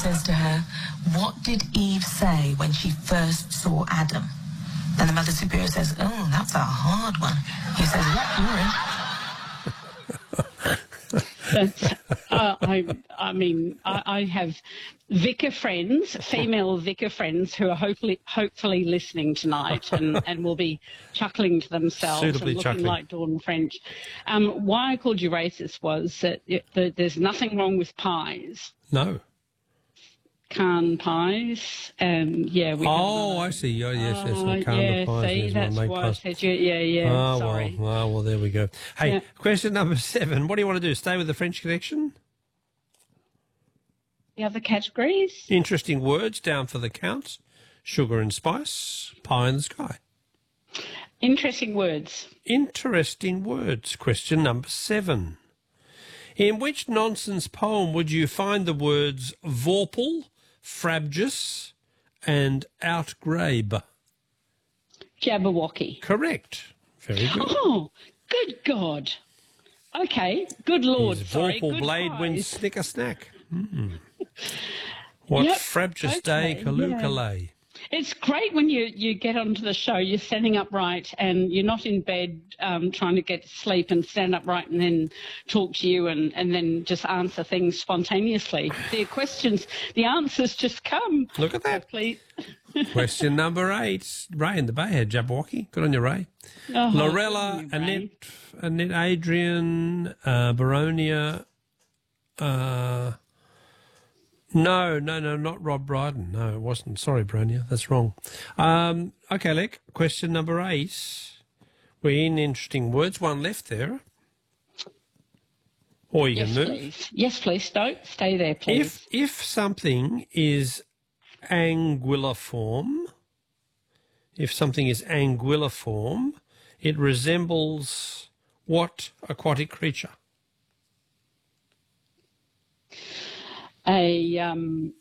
says to her, "What did Eve say when she first saw Adam?" And the Mother Superior says, "Oh, that's a hard one." He says, I have vicar friends, female vicar friends, who are hopefully listening tonight and will be chuckling to themselves Suitably and looking chuckling. like Dawn French. Why I called you racist was that there's nothing wrong with pies. No. Can pies, and yeah, we. I see. Oh, yes, yes. Yeah, pies. see, yes, that's make why I pies. said you. Yeah. Oh, Sorry. well, there we go. Hey, Yeah. question number 7. What do you want to do? Stay with the French Connection? The other categories. Interesting words down for the count. Sugar and spice. Pie in the sky. Interesting words. Interesting words. Question number 7. In which nonsense poem would you find the words vorpal, frabjous, and outgrabe? Jabberwocky. Correct. Very good. Oh, good God. Okay, good Lord. His Sorry, vorpal good blade wins pies. snicker snack. What Yep, frabjous day okay, Kalukale. It's great when you get onto the show, you're standing upright and you're not in bed trying to get to sleep and stand upright and then talk to you and then just answer things spontaneously. The answers just come. Look at that. Please. Question number 8. Ray in the Bay had Jabberwocky. Good on you, Ray. Oh, Lorella, good on you, Ray. Annette Adrian, Baronia. No, not Rob Brydon. No, it wasn't. Sorry, Baronia. That's wrong. Okay, Lek. Question number 8. We're in interesting words. One left there. Or you can move. Please. Yes, please. Don't stay there, please. If something is anguilliform, it resembles what aquatic creature? I'm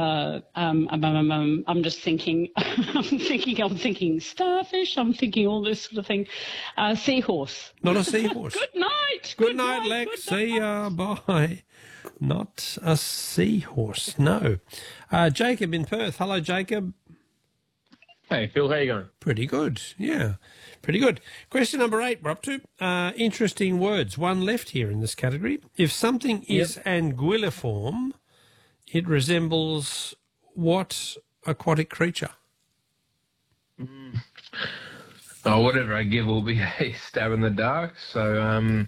just thinking, I'm thinking starfish, I'm thinking all this sort of thing. Seahorse. Not a seahorse. Good night. Good night, Lex. See ya. Bye. Not a seahorse. No. Jacob in Perth. Hello, Jacob. Hey, Phil, how you going? Pretty good. Yeah. Pretty good. Question number 8 we're up to. Interesting words. One left here in this category. If something is anguilliform, it resembles what aquatic creature? Oh, whatever I give will be a stab in the dark. So I'm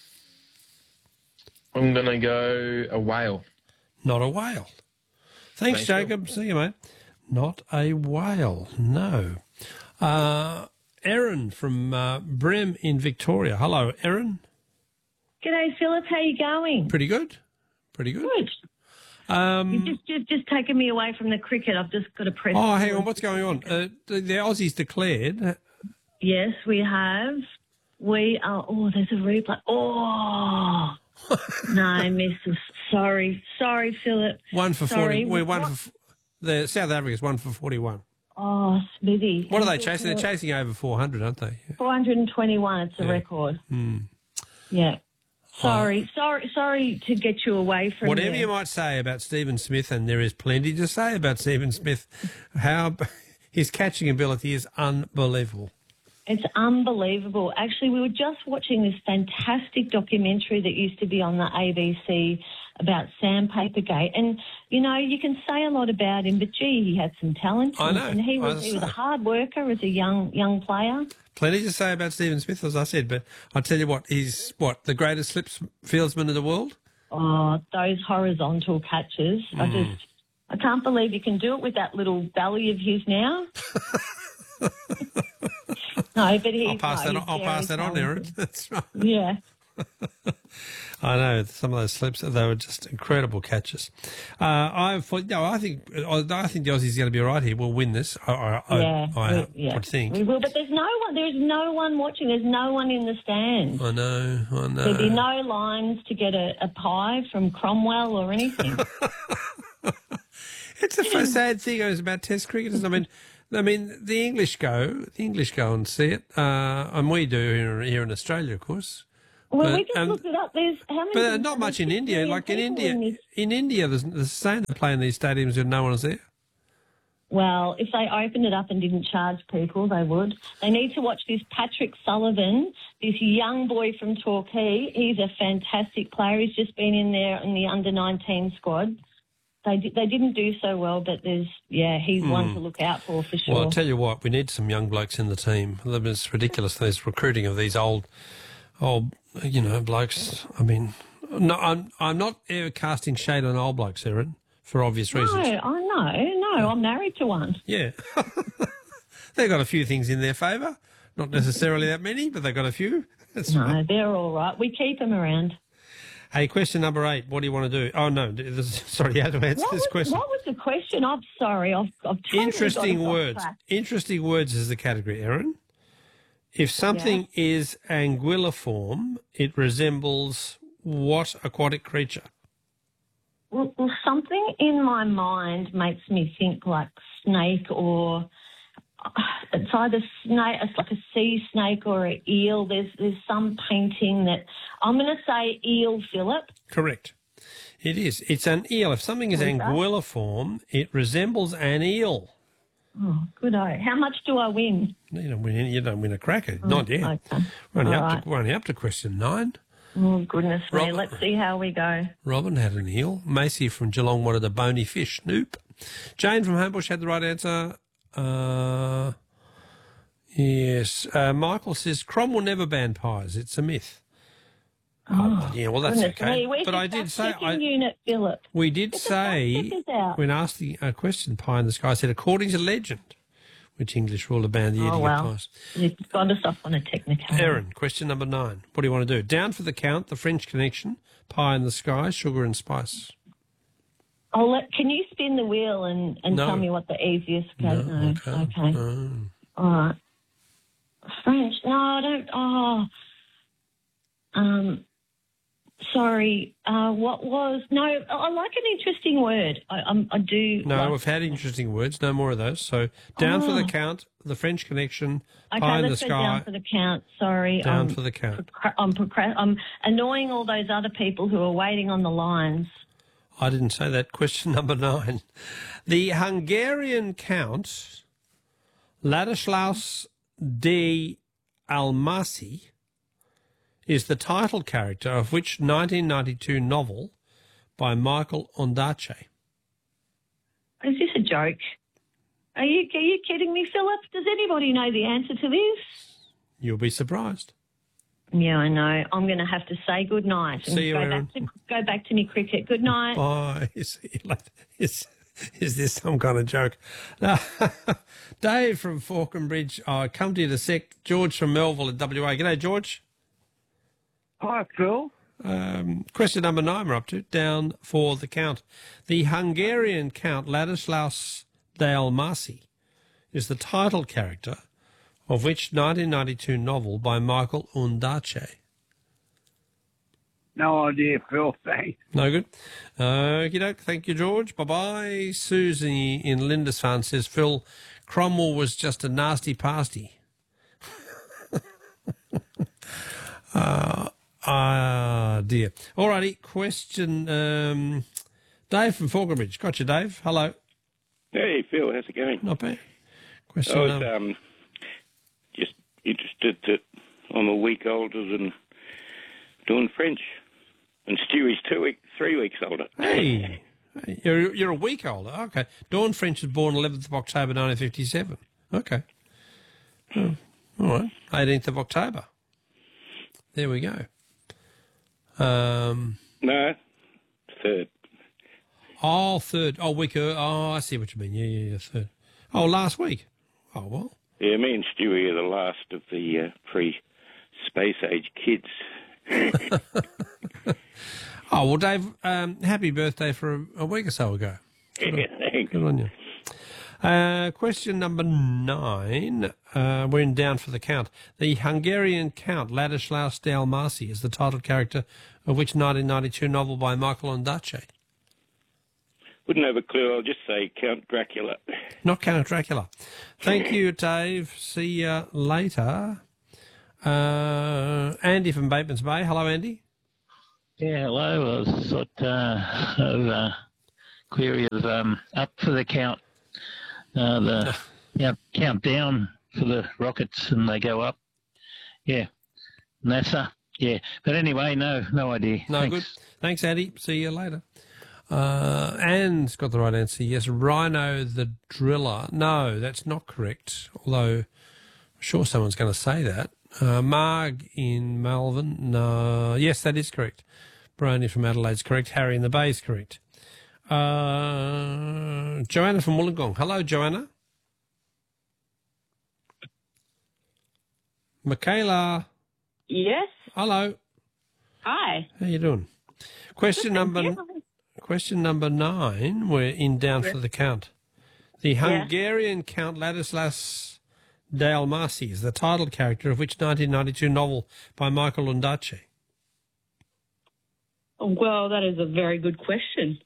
going to go a whale. Not a whale. Thanks, Jacob. See you, mate. Not a whale, no. Erin from Brem in Victoria. Hello, Erin. G'day, Philip. How you going? Pretty good. Pretty good. Good. You've just taken me away from the cricket. I've just got to press. Oh, hang on. What's going on? The Aussies declared. Yes, we have. We are. Oh, there's a replay. Oh. No, I missed them. Sorry, Philip. 1 for Sorry. 40. We're 1 for. The South Africa's 1 for 41. Oh, Smithy. What are they chasing? They're chasing over 400, aren't they? 421. It's a record. Yeah. Sorry to get you away from Whatever there. you might say about Stephen Smith, and there is plenty to say about Stephen Smith, how his catching ability is unbelievable. It's unbelievable. Actually, we were just watching this fantastic documentary that used to be on the ABC about Sandpapergate. And, you know, you can say a lot about him, but, gee, he had some talent. I know. And he was a hard worker as a young player. Plenty to say about Stephen Smith, as I said, but I tell you what, he's, the greatest slip fieldsman in the world? Oh, those horizontal catches. I can't believe you can do it with that little belly of his now. No, but I'll pass that on, Erin. That's right. Yeah. I know some of those slips. They were just incredible catches. I think the Aussies are going to be all right here. We'll win this. I think. We will, but there's no one. There's no one watching. There's no one in the stand. I know. There'll be no lines to get a pie from Cromwell or anything. It's a sad thing about Test cricketers. I mean, the English go and see it, and we do here in Australia, of course. Well, we just looked it up. There's how many? But not much in India. Like in India, there's the same. They play in these stadiums and no one is there. Well, if they opened it up and didn't charge people, they would. They need to watch this Patrick Sullivan, this young boy from Torquay. He's a fantastic player. He's just been in there in the under-19 squad. They didn't do so well, but he's one to look out for sure. Well, I'll tell you what, we need some young blokes in the team. It's ridiculous, this recruiting of these old, blokes. I mean, no, I'm not ever casting shade on old blokes, Erin, for obvious reasons. No, I know. No, I'm married to one. Yeah. They've got a few things in their favour. Not necessarily that many, but they've got a few. That's right. They're all right. We keep them around. Hey, question number 8. What do you want to do? Oh, no. Sorry, you had to answer this question. What was the question? I'm sorry. I've totally Interesting got it words. off track. Interesting words is the category, Erin. If something is anguilliform, it resembles what aquatic creature? Well, something in my mind makes me think like snake or it's either snake, it's like a sea snake or an eel. There's some painting that I'm going to say eel, Philip. Correct. It is. It's an eel. If something is anguilliform, it resembles an eel. Oh, good. How much do I win? You don't win a cracker. Not yet. Okay. We're only up to question 9. Oh, goodness me. Let's see how we go. Robin had an eel. Macy from Geelong wanted a bony fish. Nope. Jane from Homebush had the right answer. Yes. Michael says Cromwell never banned pies. It's a myth. Oh, yeah, well, that's okay. But I did say... unit, Philip. We did say, when asked the question, pie in the sky, I said, according to legend, which English rule to ban the eating of pies. You've got us off on a technicality. Erin, question number 9. What do you want to do? Down for the count, the French Connection, pie in the sky, sugar and spice. Can you spin the wheel and tell me what the easiest goes? No, okay. No. All right. French. No, I don't. Sorry. What was? No, I like an interesting word. I do. No, we've had interesting words. No more of those. So down for the count, the French Connection, pie in the sky. Down for the count. Sorry. Down for the count. I'm annoying all those other people who are waiting on the lines. I didn't say that. Question number 9. The Hungarian Count Ladislaus D. Almasi is the title character of which 1992 novel by Michael Ondaatje? Is this a joke? Are you kidding me, Philip? Does anybody know the answer to this? You'll be surprised. Yeah, I know. I'm going to have to say good night and See you, Erin. Go back to me cricket. Good night. Bye. Is this some kind of joke? Dave from Falconbridge, I come to you to sec. George from Melville in WA. G'day, George. Hi, Phil. Question number 9 we're up to, down for the count. The Hungarian Count Ladislaus Dalmasi is the title character of which 1992 novel by Michael Ondaatje? No idea, Phil. Thanks. No good. Okie doke. Thank you, George. Bye-bye. Susie in Lindisfarne says, Phil, Cromwell was just a nasty pasty. Dear. All righty. Question. Dave from Falconbridge. Got you, Dave. Hello. Hey, Phil. How's it going? Not bad. Question. I was just interested that I'm a week older than doing French, and Stewie's 3 weeks older. Hey, you're a week older. Okay. Dawn French was born 11th of October 1957. Okay. Oh, all right. 18th of October. There we go. No, 3rd. Oh, 3rd. Oh, week. Oh, I see what you mean. Yeah, 3rd. Oh, last week. Oh, well. Yeah, me and Stewie are the last of the pre-space age kids. Oh, well, Dave, happy birthday for a week or so ago. Yeah, thanks. Good on you. Question number 9. We're in down for the count. The Hungarian Count Ladislaus Dalmasi is the title character of which 1992 novel by Michael Ondaatje? Wouldn't have a clue. I'll just say Count Dracula. Not Count Dracula. Thank you, Dave. See you later. Andy from Bateman's Bay. Hello, Andy. Yeah, hello. I was sort of query of up for the count, countdown for the rockets, and they go up. Yeah, NASA. Yeah, but anyway, no idea. No, Thanks. good. Thanks, Andy. See you later. Anne's got the right answer. Yes, Rhino the Driller. No, that's not correct, although I'm sure someone's going to say that. Marg in Melbourne. No. Yes, that is correct. Brony from Adelaide's correct. Harry in the Bay is correct. Joanna from Wollongong. Hello, Joanna. Michaela. Yes. Hello. Hi. How you doing? Question number 9. We're down for the count. The Hungarian Count Ladislas Dalmaci is the title character of which 1992 novel by Michael Ondaatje? Well, that is a very good question.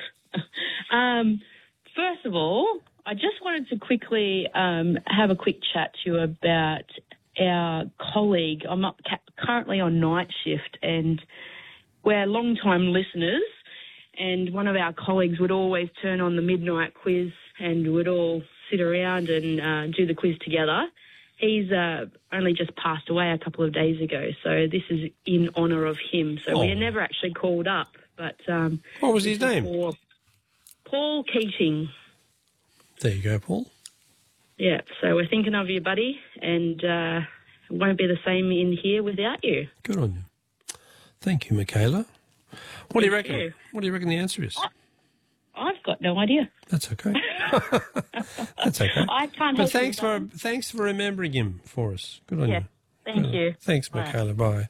First of all, I just wanted to quickly have a quick chat to you about our colleague. I'm currently on night shift, and we're long-time listeners, and one of our colleagues would always turn on the midnight quiz and would all sit around and do the quiz together. He's only just passed away a couple of days ago, so this is in honour of him. So we never actually called up. But what was his name? Paul Keating. There you go, Paul. Yeah, so we're thinking of you, buddy, and it won't be the same in here without you. Good on you. Thank you, Michaela. What do you reckon? What do you reckon the answer is? I've got no idea. That's okay. That's okay. I can't. But thanks for remembering him for us. Good on you. Thank you. Thanks, Michaela. Bye.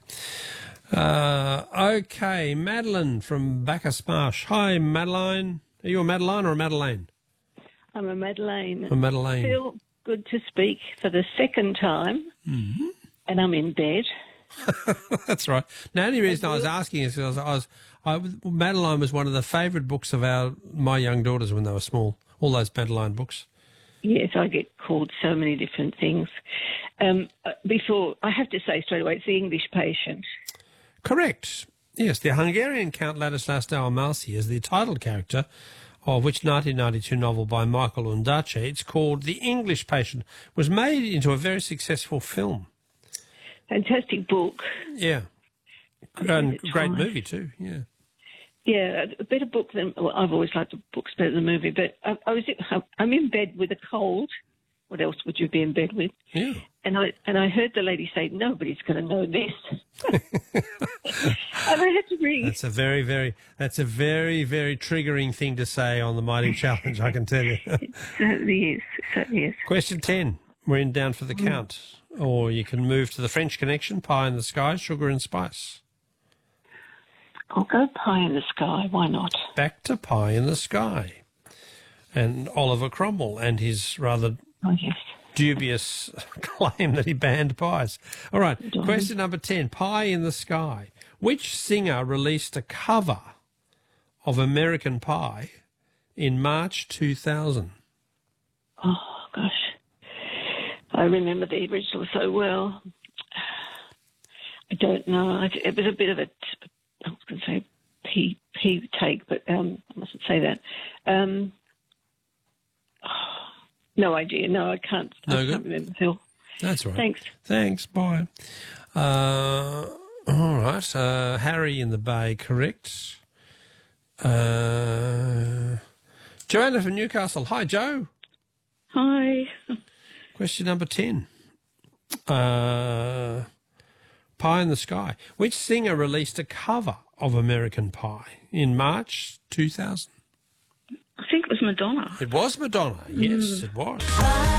Okay, Madeline from Bacchus Marsh. Hi, Madeline. Are you a Madeline or a Madeleine? I'm a Madeleine. A Madeleine. Feel good to speak for the second time, and I'm in bed. That's right. Now, the only reason I was asking is because Madeline was one of the favourite books of my young daughters when they were small. All those Madeline books. Yes, I get called so many different things. Before, I have to say straight away, it's the English Patient. Correct. Yes, the Hungarian Count Ladislas Dalmaci is the title character of which 1992 novel by Michael Ondaatje. It's called The English Patient. Was made into a very successful film. Fantastic book. Yeah. And great movie too, yeah. Yeah, a better book than... Well, I've always liked the books better than the movie, but I'm in bed with a cold. What else would you be in bed with? Yeah. And I heard the lady say, nobody's going to know this. And I had to ring. That's a very, very triggering thing to say on the Mighty Challenge, I can tell you. It certainly is. Question 10. We're down for the count. Or you can move to the French Connection, Pie in the Sky, Sugar and Spice. I'll go Pie in the Sky. Why not? Back to Pie in the Sky. And Oliver Cromwell and his rather dubious claim that he banned pies. All right, question number 10, Pie in the Sky. Which singer released a cover of American Pie in March 2000? Oh, gosh. I remember the original so well. I don't know. It was a bit of a, I was going to say pee take, but I mustn't say that. No idea. No, I can't. I can't remember, Phil. That's right. Thanks. Thanks. Bye. All right. Harry in the Bay, correct. Joanna from Newcastle. Hi, Joe. Hi. Question number 10. Pie in the Sky. Which singer released a cover of American Pie in March 2000? I think it was Madonna. It was Madonna. Yes, it was.